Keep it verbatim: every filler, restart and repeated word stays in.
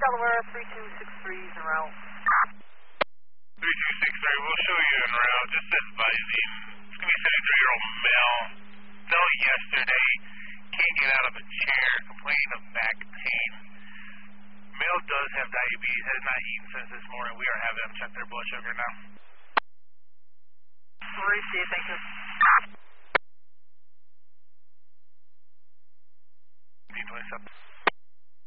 Delaware, three two six three is en route. three two six three, we'll show you en route. Just advising, it's going to be a seventy-three-year-old male. Fell yesterday, can't get out of a chair, complaining of back pain. Male does have diabetes, has not eaten since this morning. We are having them check their blood sugar now. Receive, thank you.